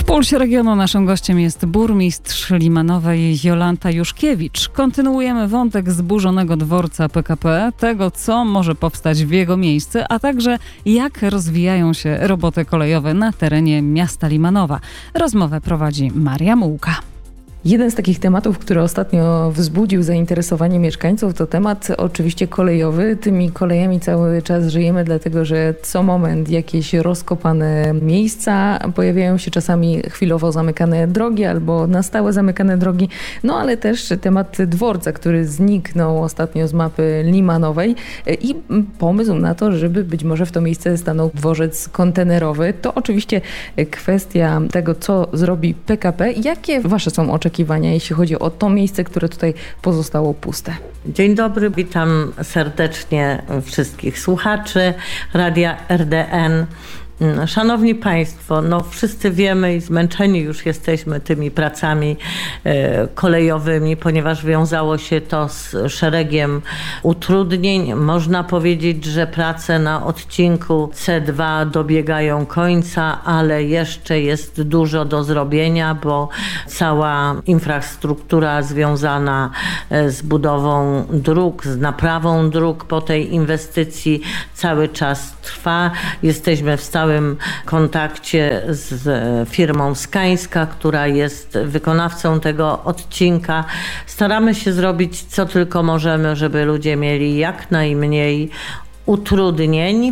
Pulsie regionu naszym gościem jest burmistrz Limanowej Jolanta Juszkiewicz. Kontynuujemy wątek zburzonego dworca PKP, tego co może powstać w jego miejsce, a także jak rozwijają się roboty kolejowe na terenie miasta Limanowa. Rozmowę prowadzi Maria Mułka. Jeden z takich tematów, który ostatnio wzbudził zainteresowanie mieszkańców, to temat oczywiście kolejowy. Tymi kolejami cały czas żyjemy, dlatego że co moment jakieś rozkopane miejsca, pojawiają się czasami chwilowo zamykane drogi albo na stałe zamykane drogi. No ale też temat dworca, który zniknął ostatnio z mapy Limanowej i pomysł na to, żeby być może w to miejsce stanął dworzec kontenerowy. To oczywiście kwestia tego, co zrobi PKP. Jakie wasze są oczekiwania, jeśli chodzi o to miejsce, które tutaj pozostało puste? Dzień dobry, witam serdecznie wszystkich słuchaczy Radia RDN. Szanowni Państwo, wszyscy wiemy i zmęczeni już jesteśmy tymi pracami kolejowymi, ponieważ wiązało się to z szeregiem utrudnień. Można powiedzieć, że prace na odcinku C2 dobiegają końca, ale jeszcze jest dużo do zrobienia, bo cała infrastruktura związana z budową dróg, z naprawą dróg po tej inwestycji cały czas trwa. Jesteśmy w stałym kontakcie z firmą Skańska, która jest wykonawcą tego odcinka. Staramy się zrobić co tylko możemy, żeby ludzie mieli jak najmniej utrudnień.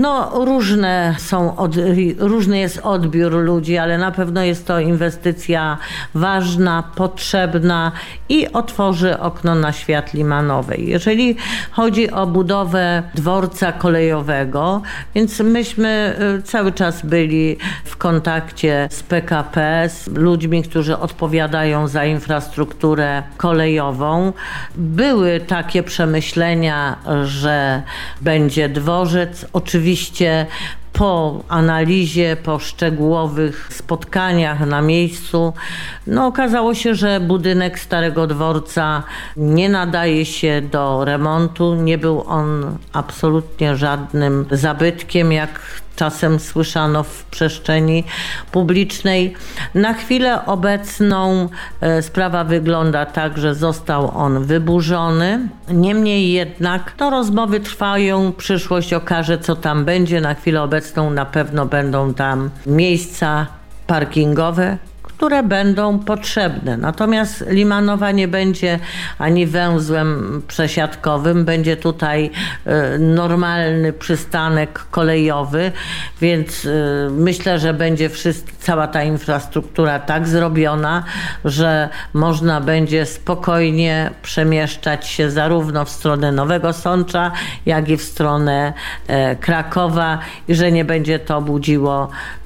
Różny jest odbiór ludzi, ale na pewno jest to inwestycja ważna, potrzebna i otworzy okno na świat Limanowej. Jeżeli chodzi o budowę dworca kolejowego, więc myśmy cały czas byli w kontakcie z PKP, z ludźmi, którzy odpowiadają za infrastrukturę kolejową. Były takie przemyślenia, że będzie dworzec. Oczywiście po analizie, po szczegółowych spotkaniach na miejscu, okazało się, że budynek Starego Dworca nie nadaje się do remontu. Nie był on absolutnie żadnym zabytkiem, jak czasem słyszano w przestrzeni publicznej. Na chwilę obecną sprawa wygląda tak, że został on wyburzony. Niemniej jednak rozmowy trwają, przyszłość okaże, co tam będzie. Na chwilę obecną na pewno będą tam miejsca parkingowe, które będą potrzebne. Natomiast Limanowa nie będzie ani węzłem przesiadkowym, będzie tutaj normalny przystanek kolejowy, więc myślę, że będzie cała ta infrastruktura tak zrobiona, że można będzie spokojnie przemieszczać się zarówno w stronę Nowego Sącza, jak i w stronę Krakowa i że nie będzie to budziło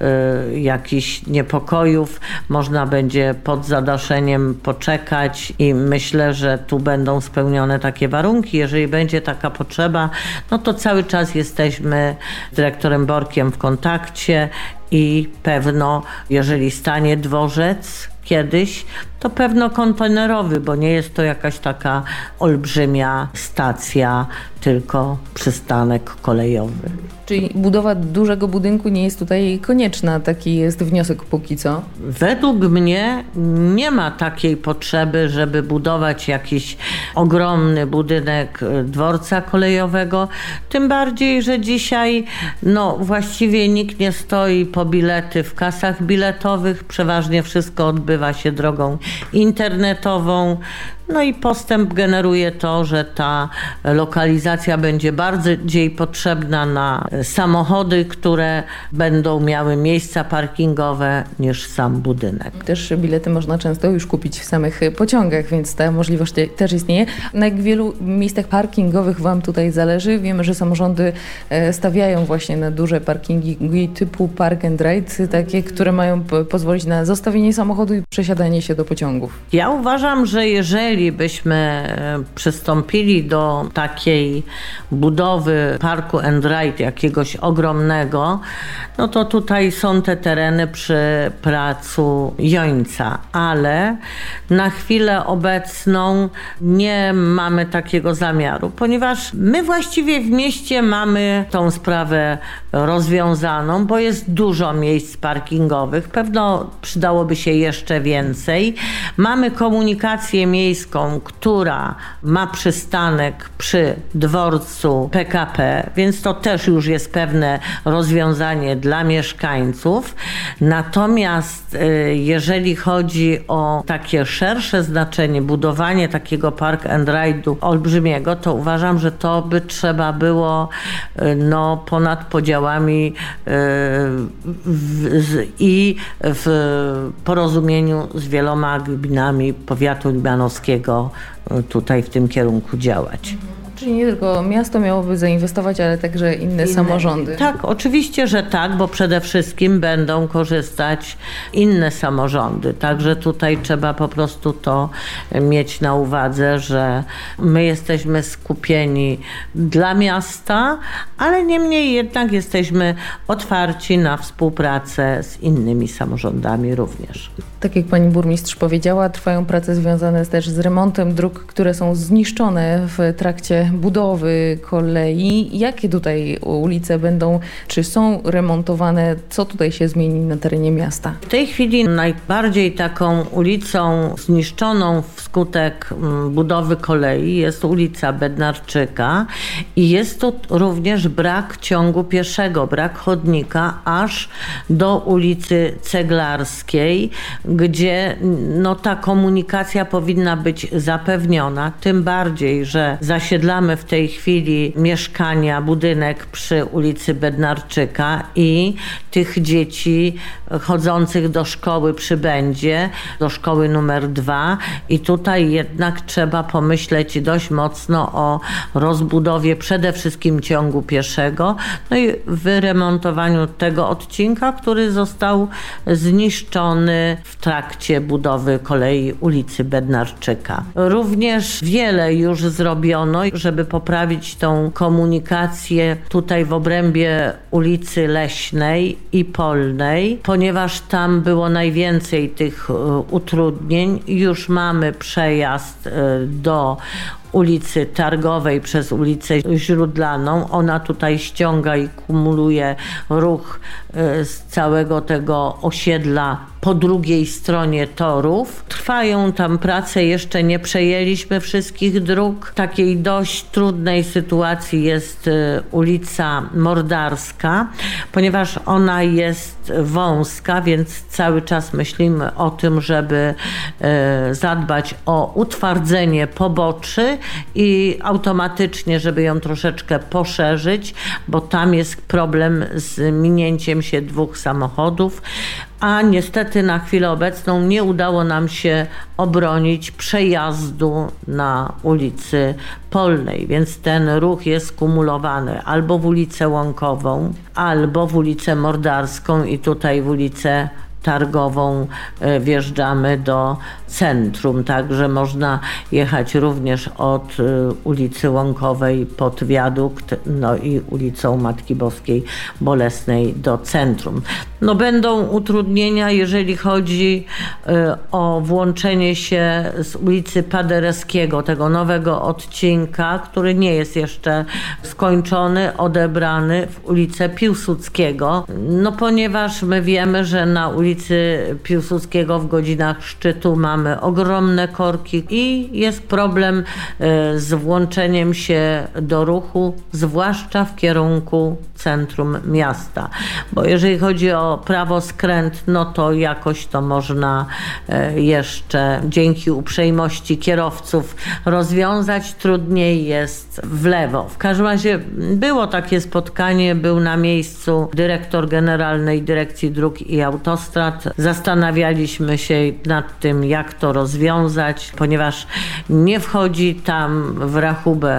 jakichś niepokojów. Można będzie pod zadaszeniem poczekać i myślę, że tu będą spełnione takie warunki. Jeżeli będzie taka potrzeba, to cały czas jesteśmy z dyrektorem Borkiem w kontakcie i pewno, jeżeli stanie dworzec kiedyś, to pewno kontenerowy, bo nie jest to jakaś taka olbrzymia stacja, tylko przystanek kolejowy. Czyli budowa dużego budynku nie jest tutaj konieczna, taki jest wniosek póki co? Według mnie nie ma takiej potrzeby, żeby budować jakiś ogromny budynek dworca kolejowego, tym bardziej, że dzisiaj właściwie nikt nie stoi po bilety w kasach biletowych, przeważnie wszystko odbywa się drogą internetową. I postęp generuje to, że ta lokalizacja będzie bardziej potrzebna na samochody, które będą miały miejsca parkingowe niż sam budynek. Też bilety można często już kupić w samych pociągach, więc ta możliwość też istnieje. Na jak wielu miejscach parkingowych wam tutaj zależy? Wiemy, że samorządy stawiają właśnie na duże parkingi typu park and ride, takie, które mają pozwolić na zostawienie samochodu i przesiadanie się do pociągów. Ja uważam, że jeżeli jeżeli byśmy przystąpili do takiej budowy parku and ride jakiegoś ogromnego, no to tutaj są te tereny przy placu Jońca, ale na chwilę obecną nie mamy takiego zamiaru, ponieważ my właściwie w mieście mamy tą sprawę rozwiązaną, bo jest dużo miejsc parkingowych, pewno przydałoby się jeszcze więcej. Mamy komunikację miejską, która ma przystanek przy dworcu PKP, więc to też już jest pewne rozwiązanie dla mieszkańców. Natomiast jeżeli chodzi o takie szersze znaczenie, budowanie takiego park and ride'u olbrzymiego, to uważam, że to by trzeba było ponad podziałami i w porozumieniu z wieloma gminami powiatu limanowskiego tutaj w tym kierunku działać. Czyli nie tylko miasto miałoby zainwestować, ale także inne samorządy. Tak, oczywiście, że tak, bo przede wszystkim będą korzystać inne samorządy. Także tutaj trzeba po prostu to mieć na uwadze, że my jesteśmy skupieni dla miasta, ale niemniej jednak jesteśmy otwarci na współpracę z innymi samorządami również. Tak jak pani burmistrz powiedziała, trwają prace związane też z remontem dróg, które są zniszczone w trakcie budowy kolei. Jakie tutaj ulice będą, czy są remontowane? Co tutaj się zmieni na terenie miasta? W tej chwili najbardziej taką ulicą zniszczoną wskutek budowy kolei jest ulica Bednarczyka i jest tu również brak ciągu pieszego, brak chodnika aż do ulicy Ceglarskiej, gdzie ta komunikacja powinna być zapewniona, tym bardziej, że zasiedlamy w tej chwili mieszkania, budynek przy ulicy Bednarczyka i tych dzieci chodzących do szkoły przybędzie, do szkoły numer 2 i tutaj jednak trzeba pomyśleć dość mocno o rozbudowie przede wszystkim ciągu pieszego, i wyremontowaniu tego odcinka, który został zniszczony w trakcie budowy kolei ulicy Bednarczyka. Również wiele już zrobiono, żeby poprawić tą komunikację tutaj w obrębie ulicy Leśnej i Polnej, ponieważ tam było najwięcej tych utrudnień. Już mamy przejazd do ulicy Targowej przez ulicę Źródlaną. Ona tutaj ściąga i kumuluje ruch z całego tego osiedla po drugiej stronie torów. Trwają tam prace, jeszcze nie przejęliśmy wszystkich dróg. W takiej dość trudnej sytuacji jest ulica Mordarska, ponieważ ona jest wąska, więc cały czas myślimy o tym, żeby zadbać o utwardzenie poboczy i automatycznie, żeby ją troszeczkę poszerzyć, bo tam jest problem z minięciem się dwóch samochodów, a niestety na chwilę obecną nie udało nam się obronić przejazdu na ulicy Polnej, więc ten ruch jest kumulowany albo w ulicę Łąkową, albo w ulicę Mordarską i tutaj w ulicę Targową wjeżdżamy do centrum, także można jechać również od ulicy Łąkowej pod wiadukt, i ulicą Matki Boskiej Bolesnej do centrum. Będą utrudnienia, jeżeli chodzi o włączenie się z ulicy Paderewskiego, tego nowego odcinka, który nie jest jeszcze skończony, odebrany w ulicę Piłsudskiego, ponieważ my wiemy, że na ulicy Piłsudskiego w godzinach szczytu mamy ogromne korki i jest problem z włączeniem się do ruchu, zwłaszcza w kierunku centrum miasta. Bo jeżeli chodzi o prawoskręt, to jakoś to można jeszcze dzięki uprzejmości kierowców rozwiązać. Trudniej jest w lewo. W każdym razie było takie spotkanie, był na miejscu dyrektor Generalnej Dyrekcji Dróg i Autostrad. Zastanawialiśmy się nad tym, jak to rozwiązać, ponieważ nie wchodzi tam w rachubę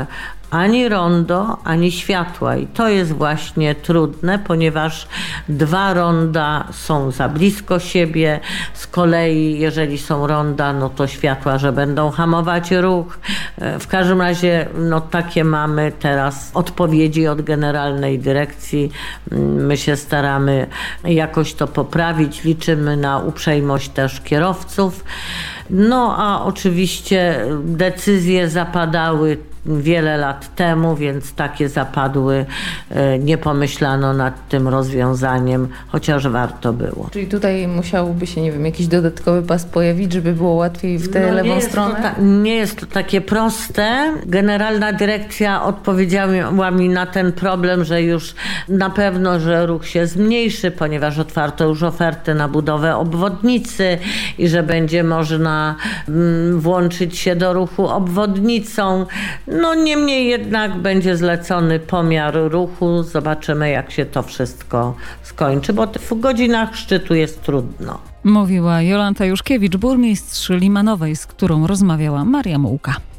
ani rondo, ani światła. I to jest właśnie trudne, ponieważ 2 ronda są za blisko siebie. Z kolei, jeżeli są ronda, no to światła, że będą hamować ruch. W każdym razie, no takie mamy teraz odpowiedzi od Generalnej Dyrekcji. My się staramy jakoś to poprawić. Liczymy na uprzejmość też kierowców. No a oczywiście decyzje zapadały wiele lat temu, więc takie zapadły, nie pomyślano nad tym rozwiązaniem, chociaż warto było. Czyli tutaj musiałby się, nie wiem, jakiś dodatkowy pas pojawić, żeby było łatwiej w tę lewą stronę? Nie jest to takie proste. Generalna Dyrekcja odpowiedziała mi na ten problem, że już na pewno, że ruch się zmniejszy, ponieważ otwarto już ofertę na budowę obwodnicy i że będzie można włączyć się do ruchu obwodnicą. No niemniej jednak będzie zlecony pomiar ruchu. Zobaczymy, jak się to wszystko skończy, bo w godzinach szczytu jest trudno. Mówiła Jolanta Juszkiewicz, burmistrz Limanowej, z którą rozmawiała Maria Mułka.